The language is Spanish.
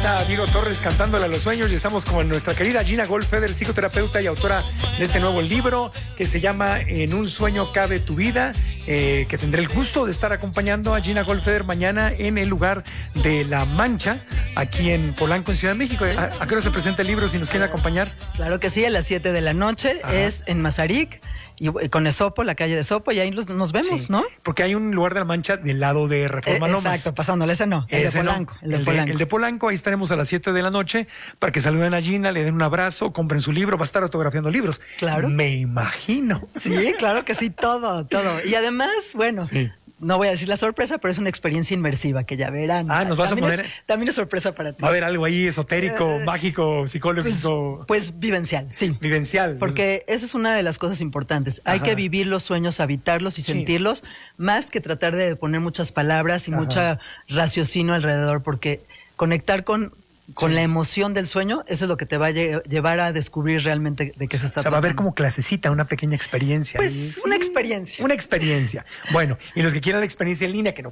está Diego Torres cantándole a los sueños y estamos con nuestra querida Gina Goldfeder, psicoterapeuta y autora de este nuevo libro que se llama En un sueño cabe tu vida, que tendré el gusto de estar acompañando a Gina Goldfeder mañana en el lugar de La Mancha, aquí en Polanco, en Ciudad de México. Sí. ¿A qué hora se presenta el libro, si nos quieren acompañar? Claro que sí, a las 7 de la noche. Ajá. Es en Mazarik, y con Esopo, la calle de Esopo, y ahí nos vemos, sí, ¿no? Porque hay un lugar de La Mancha del lado de Reforma Lomas. Exacto, pasándole, ese no, el de Polanco. No, el de Polanco, ahí estaremos a las 7 de la noche para que saluden a Gina, le den un abrazo, compren su libro, va a estar autografiando libros. Claro. Me imagino. Sí, claro que sí, todo. Y además, bueno... Sí. No voy a decir la sorpresa, pero es una experiencia inmersiva que ya verán. Ah, nos vas a poner... También es sorpresa para ti. Va a haber algo ahí esotérico, mágico, psicológico. Pues vivencial, sí. Vivencial. Porque esa es una de las cosas importantes. Hay que vivir los sueños, habitarlos y sentirlos, más que tratar de poner muchas palabras y mucha raciocinio alrededor, porque conectar con la emoción del sueño, eso es lo que te va a llevar a descubrir realmente de qué se está tratando. Va a ver como clasecita, una pequeña experiencia. Pues una experiencia. Una experiencia. Bueno, y los que quieran la experiencia en línea, que no